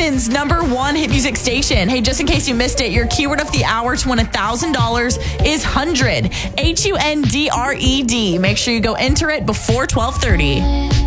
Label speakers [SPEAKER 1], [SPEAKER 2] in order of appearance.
[SPEAKER 1] Houston's #1 hit music station. Hey, just in case you missed it, your keyword of the hour to win $1,000 is hundred. HUNDRED. Make sure you go enter it before 12:30.